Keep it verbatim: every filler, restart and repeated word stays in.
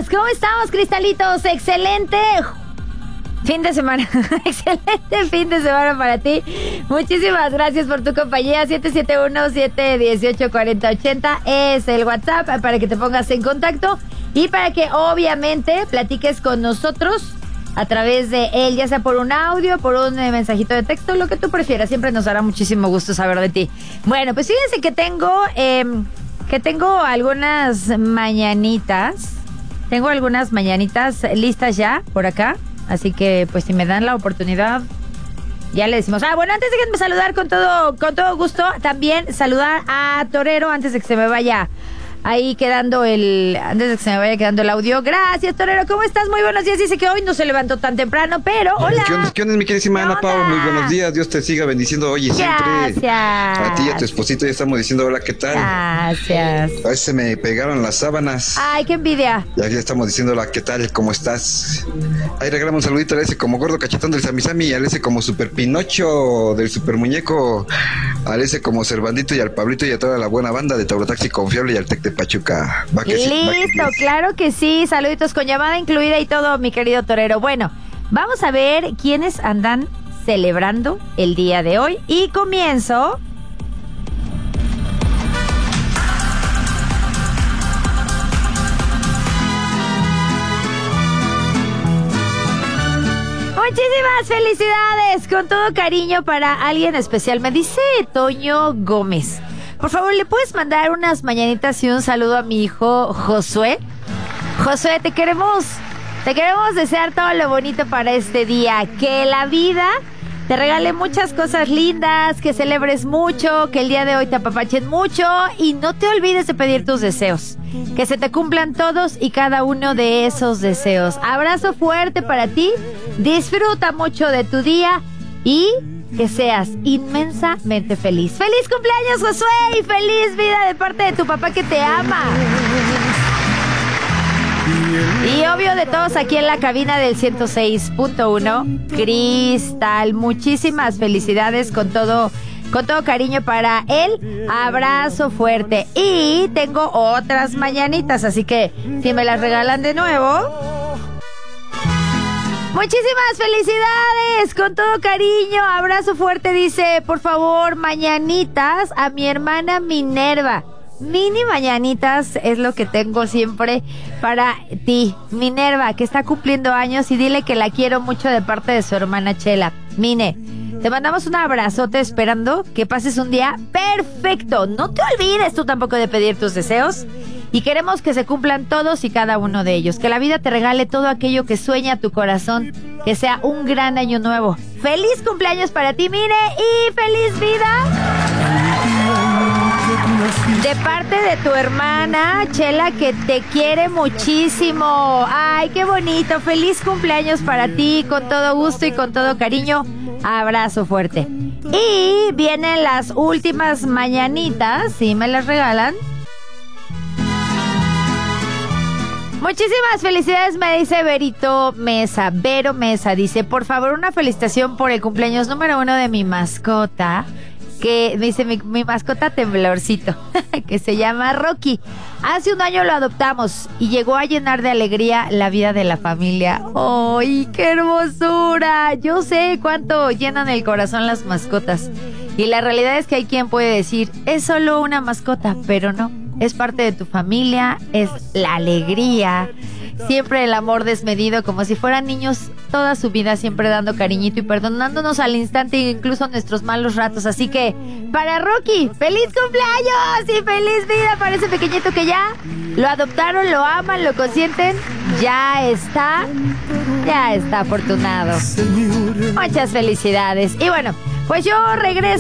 días. ¿Cómo estamos, cristalitos? Excelente fin de semana. Excelente fin de semana para ti. Muchísimas gracias por tu compañía. siete siete uno, siete uno ocho, cuatro cero ocho cero es el WhatsApp para que te pongas en contacto y para que obviamente platiques con nosotros a través de él, ya sea por un audio, por un eh, mensajito de texto, lo que tú prefieras. Siempre nos dará muchísimo gusto saber de ti. Bueno, pues fíjense que tengo eh, que tengo algunas mañanitas. Tengo algunas mañanitas listas ya por acá. Así que, pues, si me dan la oportunidad, ya le decimos. Ah, bueno, antes déjenme saludar con todo, con todo gusto. También saludar a Torero antes de que se me vaya ahí quedando el... Antes de que se me vaya quedando el audio. Gracias, Torero. ¿Cómo estás? Muy buenos días. Dice que hoy no se levantó tan temprano, pero... ¡Hola! ¿Qué onda, ¿Qué onda mi queridísima Ana Pau? Muy buenos días. Dios te siga bendiciendo hoy y siempre. Gracias. A ti y a tu esposito ya estamos diciendo hola, ¿qué tal? Gracias. A veces se me pegaron las sábanas. Ay, qué envidia. Ya, ya estamos diciendo hola, ¿qué tal? ¿Cómo estás? Ahí regalamos un saludito al ese como gordo cachetón del Samisami, al ese como super Pinocho del super muñeco, al ese como Cervandito y al Pablito y a toda la buena banda de Taurotaxi Confiable y al Tec de Pachuca. Va que sí, va que Listo, sí. claro que sí. Saluditos con llamada incluida y todo, mi querido Torero. Bueno, vamos a ver quiénes andan celebrando el día de hoy. Y comienzo... Muchísimas felicidades, con todo cariño para alguien especial. Me dice Toño Gómez. Por favor, ¿le puedes mandar unas mañanitas y un saludo a mi hijo Josué? Josué, te queremos, te queremos desear todo lo bonito para este día. Que la vida te regale muchas cosas lindas, que celebres mucho, que el día de hoy te apapachen mucho y no te olvides de pedir tus deseos. Que se te cumplan todos y cada uno de esos deseos. Abrazo fuerte para ti, disfruta mucho de tu día y que seas inmensamente feliz. ¡Feliz cumpleaños, Josué! Y feliz vida de parte de tu papá que te ama. Y obvio de todos aquí en la cabina del ciento seis punto uno, Cristal. Muchísimas felicidades con todo, con todo cariño para él. Abrazo fuerte. Y tengo otras mañanitas, así que si me las regalan de nuevo... Muchísimas felicidades, con todo cariño, abrazo fuerte, dice, por favor, mañanitas a mi hermana Minerva. Mini mañanitas es lo que tengo siempre para ti, Minerva, que está cumpliendo años y dile que la quiero mucho de parte de su hermana Chela. Mine, te mandamos un abrazote esperando que pases un día perfecto. No te olvides tú tampoco de pedir tus deseos. Y queremos que se cumplan todos y cada uno de ellos. Que la vida te regale todo aquello que sueña tu corazón. Que sea un gran año nuevo. ¡Feliz cumpleaños para ti, Mire! ¡Y feliz vida! De parte de tu hermana, Chela, que te quiere muchísimo. ¡Ay, qué bonito! ¡Feliz cumpleaños para ti! Con todo gusto y con todo cariño. Abrazo fuerte. Y vienen las últimas mañanitas. ¿Sí me las regalan? Muchísimas felicidades, me dice Verito Mesa. Vero Mesa dice, por favor, una felicitación por el cumpleaños número uno de mi mascota. Que dice mi, mi mascota Temblorcito, que se llama Rocky. Hace un año lo adoptamos y llegó a llenar de alegría la vida de la familia. ¡Ay, qué hermosura! Yo sé cuánto llenan el corazón las mascotas. Y la realidad es que hay quien puede decir, es solo una mascota, pero no. Es parte de tu familia, es la alegría, siempre el amor desmedido, como si fueran niños toda su vida, siempre dando cariñito y perdonándonos al instante, incluso nuestros malos ratos. Así que, para Rocky, ¡feliz cumpleaños! Y feliz vida para ese pequeñito que ya lo adoptaron, lo aman, lo consienten. Ya está, ya está afortunado. Muchas felicidades. Y bueno, pues yo regreso.